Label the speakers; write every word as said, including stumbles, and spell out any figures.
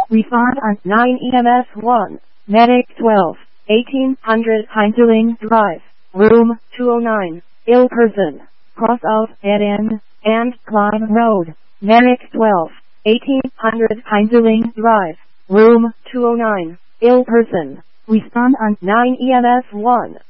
Speaker 1: Respond on nine E M S one. Medic twelve, eighteen hundred Heinzerling Drive, room two oh nine. Ill person. Cross out dead end, and climb road. Medic twelve, eighteen hundred Heinzerling Drive, room two oh nine. Ill person. Respond on nine E M S one.